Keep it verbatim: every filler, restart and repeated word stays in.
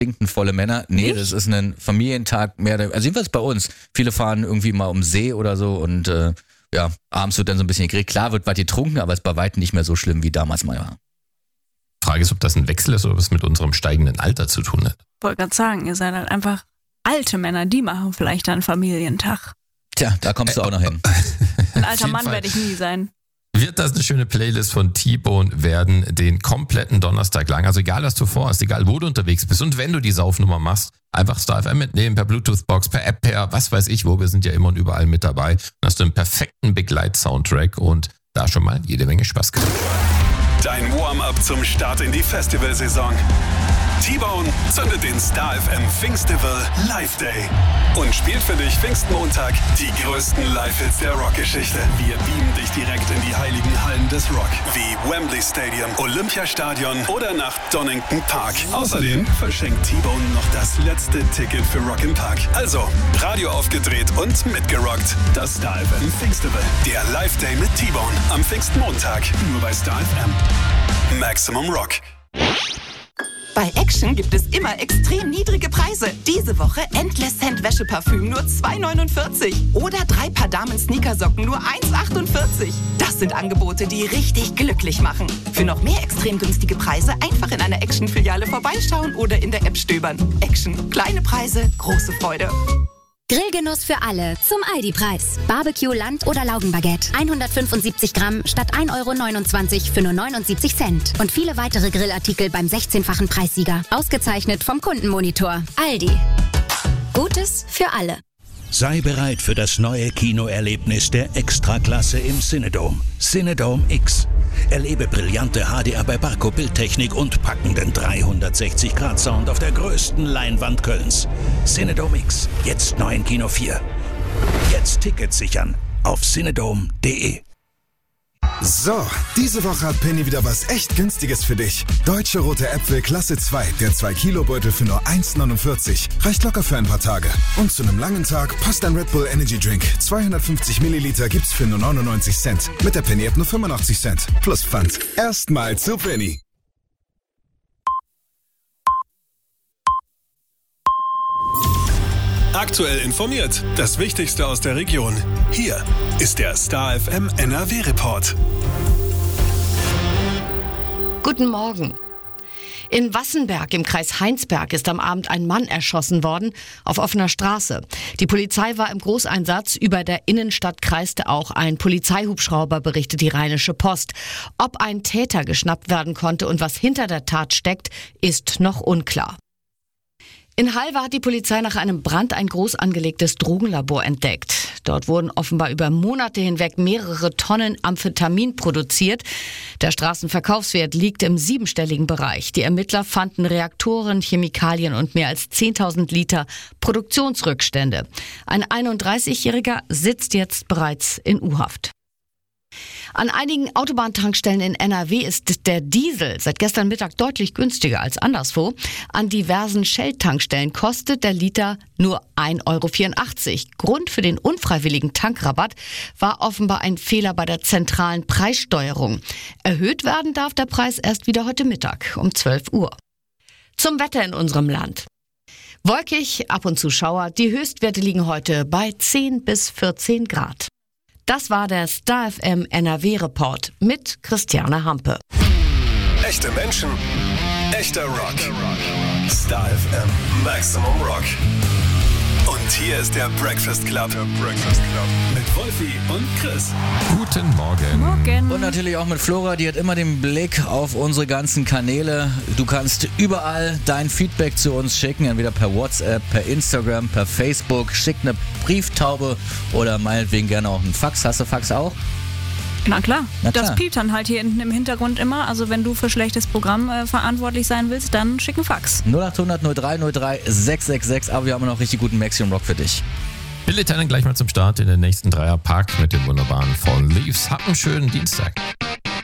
stinkend volle Männer. Nee, Nicht? das ist ein Familientag mehr, also jedenfalls bei uns. Viele fahren irgendwie mal um See oder so und äh, ja, abends wird dann so ein bisschen gekriegt. Klar wird was getrunken, aber es ist bei weitem nicht mehr so schlimm wie damals mal war. Frage ist, ob das ein Wechsel ist oder was mit unserem steigenden Alter zu tun hat. Ich wollte gerade sagen, ihr seid halt einfach alte Männer, die machen vielleicht einen Familientag. Tja, da kommst du auch noch hin. Ein alter Mann werde ich nie sein. Wird das eine schöne Playlist von T-Bone werden, den kompletten Donnerstag lang. Also egal, was du vorhast, egal, wo du unterwegs bist. Und wenn du die Saufnummer machst, einfach Star F M mitnehmen, per Bluetooth-Box, per App, per was weiß ich wo. Wir sind ja immer und überall mit dabei. Dann hast du einen perfekten Begleit-Soundtrack und da schon mal jede Menge Spaß gehabt. Dein Warm-up zum Start in die Festivalsaison. T-Bone zündet den Star F M Pfingstival Live Day und spielt für dich Pfingstmontag die größten Live-Hits der Rockgeschichte. Wir beamen dich direkt in die heiligen Hallen des Rock, wie Wembley Stadium, Olympiastadion oder nach Donington Park. Außerdem verschenkt T-Bone noch das letzte Ticket für Rock im Park. Also, Radio aufgedreht und mitgerockt. Das Star F M Pfingstival, der Live Day mit T-Bone am Pfingstmontag, nur bei Star F M. Maximum Rock. Bei Action gibt es immer extrem niedrige Preise. Diese Woche Endless Scent Wäscheparfüm nur zwei neunundvierzig. Oder drei Paar Damen-Sneakersocken nur eins achtundvierzig. Das sind Angebote, die richtig glücklich machen. Für noch mehr extrem günstige Preise einfach in einer Action-Filiale vorbeischauen oder in der App stöbern. Action. Kleine Preise, große Freude. Grillgenuss für alle zum Aldi-Preis. Barbecue, Land- oder Laugenbaguette. hundertfünfundsiebzig Gramm statt ein Euro neunundzwanzig für nur neunundsiebzig Cent. Und viele weitere Grillartikel beim sechzehnfachen Preissieger. Ausgezeichnet vom Kundenmonitor. Aldi. Gutes für alle. Sei bereit für das neue Kinoerlebnis der Extraklasse im Cinedome. Cinedome X. Erlebe brillante H D R bei Barco-Bildtechnik und packenden dreihundertsechzig Grad Sound auf der größten Leinwand Kölns. Cinedome X. Jetzt neu in Kino vier. Jetzt Tickets sichern auf cinedome punkt de. So, diese Woche hat Penny wieder was echt Günstiges für dich. Deutsche rote Äpfel Klasse zwei, der zwei Kilo Beutel für nur eins neunundvierzig. Reicht locker für ein paar Tage. Und zu einem langen Tag passt ein Red Bull Energy Drink. zweihundertfünfzig Milliliter gibt's für nur neunundneunzig Cent. Mit der Penny App nur fünfundachtzig Cent. Plus Pfand. Erstmal zu Penny. Aktuell informiert. Das Wichtigste aus der Region. Hier ist der Star F M N R W-Report. Guten Morgen. In Wassenberg im Kreis Heinsberg ist am Abend ein Mann erschossen worden auf offener Straße. Die Polizei war im Großeinsatz. Über der Innenstadt kreiste auch ein Polizeihubschrauber, berichtet die Rheinische Post. Ob ein Täter geschnappt werden konnte und was hinter der Tat steckt, ist noch unklar. In Halver hat die Polizei nach einem Brand ein groß angelegtes Drogenlabor entdeckt. Dort wurden offenbar über Monate hinweg mehrere Tonnen Amphetamin produziert. Der Straßenverkaufswert liegt im siebenstelligen Bereich. Die Ermittler fanden Reaktoren, Chemikalien und mehr als zehntausend Liter Produktionsrückstände. Ein einunddreißigjähriger sitzt jetzt bereits in U-Haft. An einigen Autobahntankstellen in N R W ist der Diesel seit gestern Mittag deutlich günstiger als anderswo. An diversen Shell-Tankstellen kostet der Liter nur ein Euro vierundachtzig. Grund für den unfreiwilligen Tankrabatt war offenbar ein Fehler bei der zentralen Preissteuerung. Erhöht werden darf der Preis erst wieder heute Mittag um zwölf Uhr. Zum Wetter in unserem Land. Wolkig, ab und zu Schauer. Die Höchstwerte liegen heute bei zehn bis vierzehn Grad. Das war der Star F M N R W-Report mit Christiane Hampe. Echte Menschen, echter Rock. Star F M Maximum Rock. Und hier ist der Breakfast Club. Der Breakfast Club. Mit Wolfi und Chris. Guten Morgen. Morgen. Und natürlich auch mit Flora, die hat immer den Blick auf unsere ganzen Kanäle. Du kannst überall dein Feedback zu uns schicken, entweder per WhatsApp, per Instagram, per Facebook. Schick eine Brieftaube oder meinetwegen gerne auch einen Fax. Hast du Fax auch? Na klar. Na klar. Das piept dann halt hier hinten im Hintergrund immer. Also wenn du für schlechtes Programm äh, verantwortlich sein willst, dann schick einen Fax. null acht hundert null drei null drei sechs sechs sechs. Aber wir haben noch richtig guten Maximum Rock für dich. Wir liefern gleich mal zum Start in den nächsten Dreier Park mit dem wunderbaren Fallen Leaves. Habt einen schönen Dienstag.